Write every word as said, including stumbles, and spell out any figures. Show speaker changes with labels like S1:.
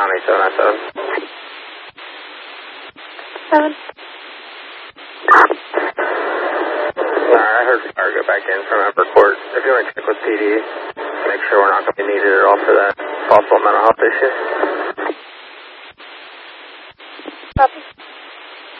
S1: County, seven nine seven.
S2: Seven.
S1: Alright, I heard fire go back in from Emperor Court. If you want to check with P D, make sure we're not going to be needed at all for that possible mental health issue.